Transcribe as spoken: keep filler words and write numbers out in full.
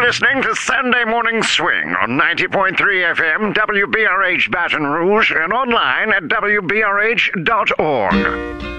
listening to Sunday Morning Swing on ninety point three F M, W B R H Baton Rouge, and online at W B R H dot org.